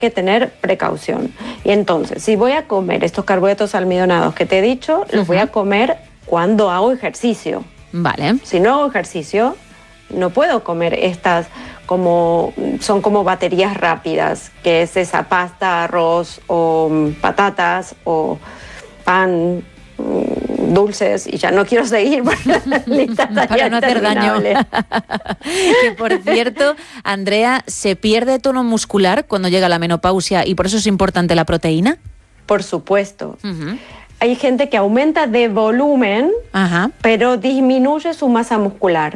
que tener precaución. Y entonces, si voy a comer estos carbohidratos almidonados que te he dicho, los voy a comer cuando hago ejercicio. Vale. Si no hago ejercicio, no puedo comer estas son como baterías rápidas, que es esa pasta, arroz o patatas o pan, dulces, y ya no quiero seguir porque la lista está para no hacer daño. Que por cierto, Andrea, ¿se pierde tono muscular cuando llega la menopausia y por eso es importante la proteína? Por supuesto. Hay gente que aumenta de volumen, pero disminuye su masa muscular.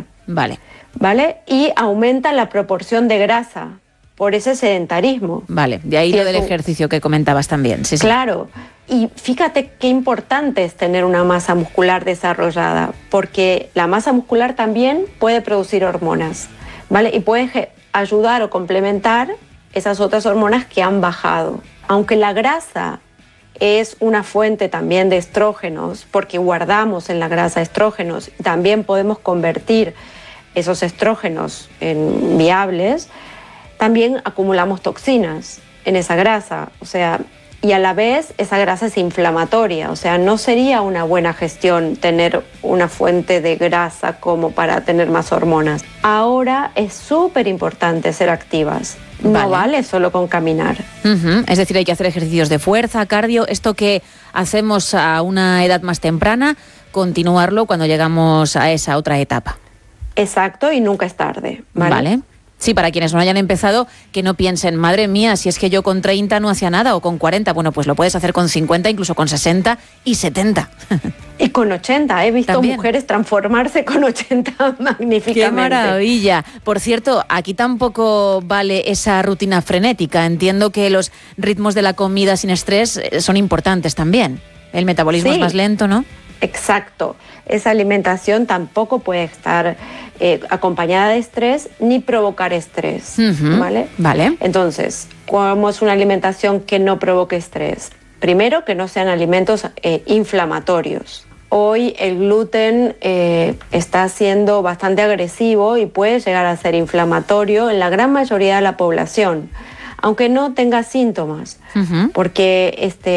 ¿Vale? Y aumenta la proporción de grasa por ese sedentarismo. Vale, de ahí lo del ejercicio que comentabas también. Sí, claro. Y fíjate qué importante es tener una masa muscular desarrollada, porque la masa muscular también puede producir hormonas, ¿vale? Y puede ayudar o complementar esas otras hormonas que han bajado. Aunque la grasa es una fuente también de estrógenos, porque guardamos en la grasa estrógenos, también podemos convertir esos estrógenos en viables, también acumulamos toxinas en esa grasa, o sea, y a la vez esa grasa es inflamatoria, o sea, no sería una buena gestión tener una fuente de grasa como para tener más hormonas. Ahora es súper importante ser activas, no vale solo con caminar. Es decir, hay que hacer ejercicios de fuerza, cardio, esto que hacemos a una edad más temprana, continuarlo cuando llegamos a esa otra etapa. Exacto, y nunca es tarde, ¿vale? Sí, para quienes no hayan empezado, que no piensen, madre mía, si es que yo con 30 no hacía nada o con 40, bueno, pues lo puedes hacer con 50, incluso con 60 y 70. Y con 80, he visto ¿también? Mujeres transformarse con 80 magníficamente. ¡Qué maravilla! Por cierto, aquí tampoco vale esa rutina frenética. Entiendo que los ritmos de la comida sin estrés son importantes también. El metabolismo es más lento, ¿no? Exacto. Esa alimentación tampoco puede estar acompañada de estrés ni provocar estrés, ¿vale? Entonces, ¿cómo es una alimentación que no provoque estrés? Primero, que no sean alimentos inflamatorios. Hoy el gluten está siendo bastante agresivo y puede llegar a ser inflamatorio en la gran mayoría de la población, aunque no tenga síntomas, porque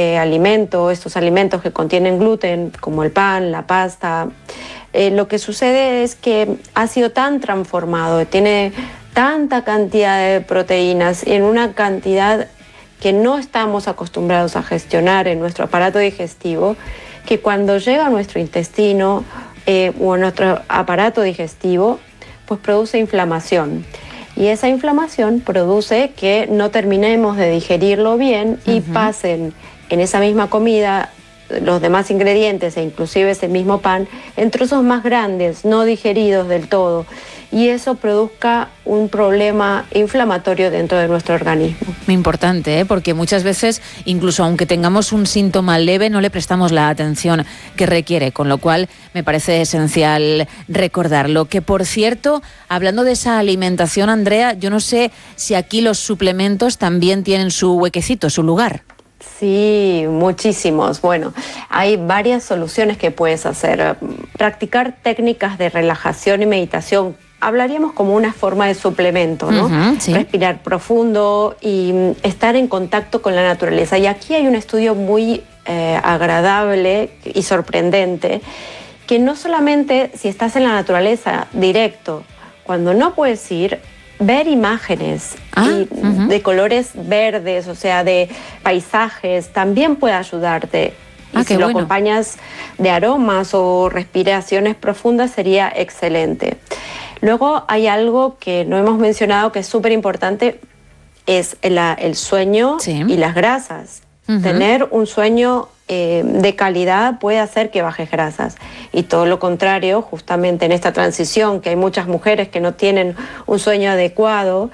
estos alimentos que contienen gluten, como el pan, la pasta, lo que sucede es que ha sido tan transformado, tiene tanta cantidad de proteínas y en una cantidad que no estamos acostumbrados a gestionar en nuestro aparato digestivo, que cuando llega a nuestro intestino o a nuestro aparato digestivo, pues produce inflamación. Y esa inflamación produce que no terminemos de digerirlo bien y pasen en esa misma comida los demás ingredientes e inclusive ese mismo pan en trozos más grandes, no digeridos del todo. Y eso produzca un problema inflamatorio dentro de nuestro organismo. Muy importante, porque muchas veces, incluso aunque tengamos un síntoma leve, no le prestamos la atención que requiere, con lo cual me parece esencial recordarlo. Que, por cierto, hablando de esa alimentación, Andrea, yo no sé si aquí los suplementos también tienen su huequecito, su lugar. Sí, muchísimos. Bueno, hay varias soluciones que puedes hacer. Practicar técnicas de relajación y meditación. Hablaríamos como una forma de suplemento, ¿no? Respirar profundo y estar en contacto con la naturaleza. Y aquí hay un estudio muy agradable y sorprendente, que no solamente si estás en la naturaleza directo, cuando no puedes ir, ver imágenes de colores verdes, o sea, de paisajes, también puede ayudarte. Y si lo acompañas de aromas o respiraciones profundas, sería excelente. Luego hay algo que no hemos mencionado que es súper importante, es el sueño y las grasas. Tener un sueño de calidad puede hacer que bajes grasas. Y todo lo contrario, justamente en esta transición, que hay muchas mujeres que no tienen un sueño adecuado,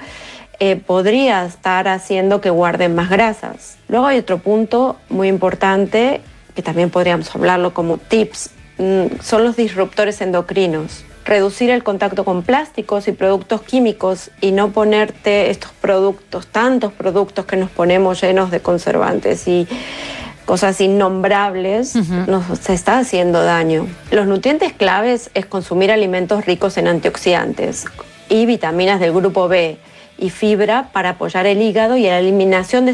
podría estar haciendo que guarden más grasas. Luego hay otro punto muy importante, que también podríamos hablarlo como tips, son los disruptores endocrinos. Reducir el contacto con plásticos y productos químicos y no ponerte estos productos, tantos productos que nos ponemos llenos de conservantes y cosas innombrables, nos está haciendo daño. Los nutrientes claves es consumir alimentos ricos en antioxidantes y vitaminas del grupo B, y fibra para apoyar el hígado y la eliminación de